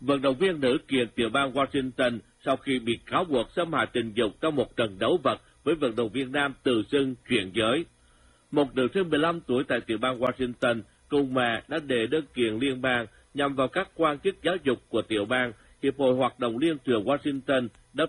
Vận động viên nữ kiện tiểu bang Washington sau khi bị cáo buộc xâm hại tình dục trong một trận đấu vật với vận động viên nam tự xưng chuyển giới. Một nữ sinh 15 tuổi tại tiểu bang Washington cùng mẹ đã đệ đơn kiện liên bang nhằm vào các quan chức giáo dục của tiểu bang, Hiệp hội Hoạt động Liên trường Washington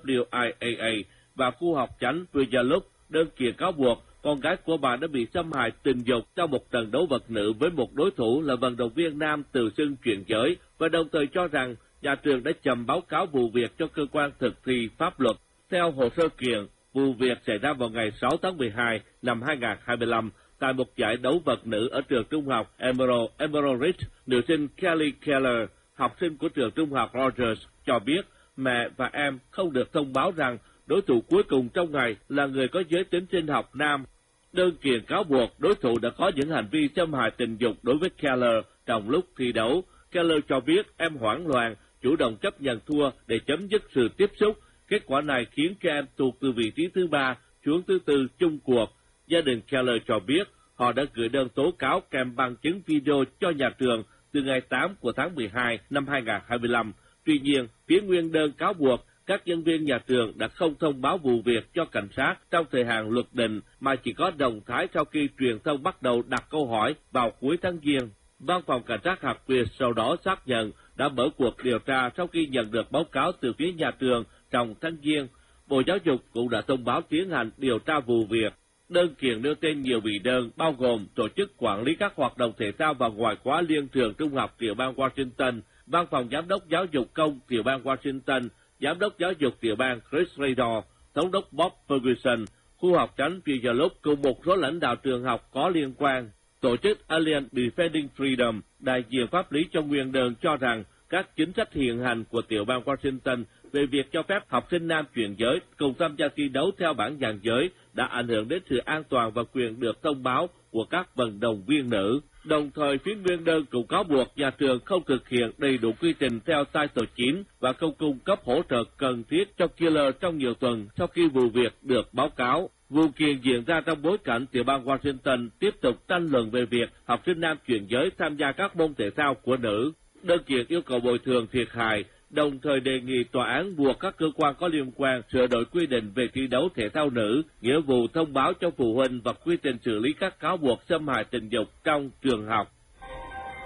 WIAA và khu học chánh Puyallup. Đơn kiện cáo buộc con gái của bà đã bị xâm hại tình dục trong một trận đấu vật nữ với một đối thủ là vận động viên nam tự xưng chuyển giới, và đồng thời cho rằng nhà trường đã chậm báo cáo vụ việc cho cơ quan thực thi pháp luật. Theo hồ sơ kiện, vụ việc xảy ra vào ngày 6 tháng 12 năm 2025 tại một giải đấu vật nữ ở trường trung học Emerald Ridge. Nữ sinh Kelly Keller, học sinh của trường trung học Rogers, cho biết mẹ và em không được thông báo rằng đối thủ cuối cùng trong ngày là người có giới tính sinh học nam. Đơn kiện cáo buộc đối thủ đã có những hành vi xâm hại tình dục đối với Keller trong lúc thi đấu. Keller cho biết em hoảng loạn, chủ động chấp nhận thua để chấm dứt sự tiếp xúc. Kết quả này khiến cho em tụt từ vị trí thứ 3 xuống thứ 4 chung cuộc. Gia đình Keller cho biết họ đã gửi đơn tố cáo kèm bằng chứng video cho nhà trường từ ngày 8 của tháng 12 năm 2025. Tuy nhiên, phía nguyên đơn cáo buộc các nhân viên nhà trường đã không thông báo vụ việc cho cảnh sát trong thời hạn luật định, mà chỉ có động thái sau khi truyền thông bắt đầu đặt câu hỏi vào cuối tháng Giêng. Văn phòng cảnh sát hạt Việt sau đó xác nhận đã mở cuộc điều tra sau khi nhận được báo cáo từ phía nhà trường trong tháng Giêng. Bộ Giáo dục cũng đã thông báo tiến hành điều tra vụ việc. Đơn kiện nêu tên nhiều bị đơn, bao gồm tổ chức quản lý các hoạt động thể thao và ngoại khóa liên trường trung học tiểu bang Washington, Văn phòng Giám đốc Giáo dục công tiểu bang Washington, Giám đốc Giáo dục tiểu bang Chris Rader, Thống đốc Bob Ferguson, khu học chánh Puyallup cùng một số lãnh đạo trường học có liên quan. Tổ chức Alliance Defending Freedom, đại diện pháp lý cho nguyên đơn, cho rằng các chính sách hiện hành của tiểu bang Washington về việc cho phép học sinh nam chuyển giới cùng tham gia thi đấu theo bảng dàn giới đã ảnh hưởng đến sự an toàn và quyền được thông báo của các vận động viên nữ. Đồng thời, phía nguyên đơn cũng cáo buộc nhà trường không thực hiện đầy đủ quy trình theo Title 9 và không cung cấp hỗ trợ cần thiết cho Keller trong nhiều tuần sau khi vụ việc được báo cáo. Vụ kiện diễn ra trong bối cảnh tiểu bang Washington tiếp tục tranh luận về việc học sinh nam chuyển giới tham gia các môn thể thao của nữ. Đơn kiện yêu cầu bồi thường thiệt hại, đồng thời đề nghị tòa án buộc các cơ quan có liên quan sửa đổi quy định về thi đấu thể thao nữ, nghĩa vụ thông báo cho phụ huynh và quy trình xử lý các cáo buộc xâm hại tình dục trong trường học.